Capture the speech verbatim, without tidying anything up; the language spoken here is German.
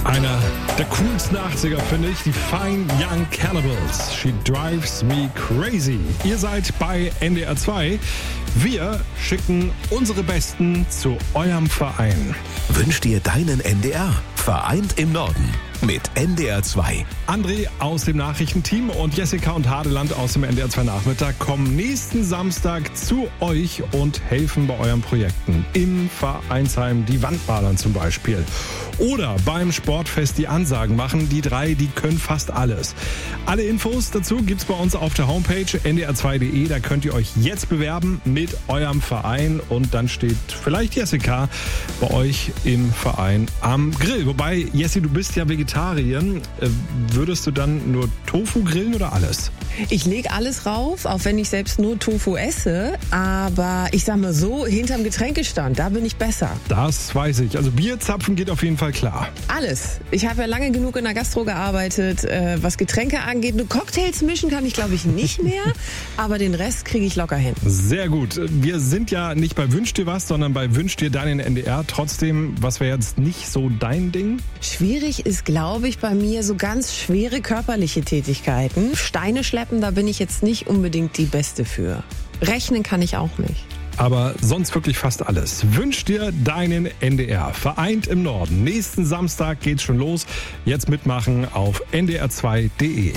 Einer der coolsten achtziger, finde ich, die Fine Young Cannibals. She drives me crazy. Ihr seid bei N D R zwei. Wir schicken unsere Besten zu eurem Verein. Wünsch dir deinen N D R. Vereint im Norden. Mit N D R zwei. André aus dem Nachrichtenteam und Jessica und Hadeland aus dem N D R zwei Nachmittag kommen nächsten Samstag zu euch und helfen bei euren Projekten. Im Vereinsheim die Wandmalern zum Beispiel. Oder beim Sportfest die Ansagen machen. Die drei, die können fast alles. Alle Infos dazu gibt's bei uns auf der Homepage N D R zwei Punkt D E. Da könnt ihr euch jetzt bewerben mit eurem Verein und dann steht vielleicht Jessica bei euch im Verein am Grill. Wobei, Jessi, du bist ja Vegetarier. Würdest du dann nur Tofu grillen oder alles? Ich lege alles rauf, auch wenn ich selbst nur Tofu esse. Aber ich sag mal so, hinterm Getränkestand, da bin ich besser. Das weiß ich. Also Bierzapfen geht auf jeden Fall klar. Alles. Ich habe ja lange genug in der Gastro gearbeitet, äh, was Getränke angeht. Nur Cocktails mischen kann ich, glaube ich, nicht mehr. Aber den Rest kriege ich locker hin. Sehr gut. Wir sind ja nicht bei Wünsch dir was, sondern bei Wünsch dir deinen N D R. Trotzdem, was wäre jetzt nicht so dein Ding? Schwierig ist, glaube ich, bei mir so ganz schwere körperliche Tätigkeiten. Steine schleppen, da bin ich jetzt nicht unbedingt die Beste für. Rechnen kann ich auch nicht. Aber sonst wirklich fast alles. Wünsch dir deinen N D R. Vereint im Norden. Nächsten Samstag geht's schon los. Jetzt mitmachen auf N D R zwei Punkt D E.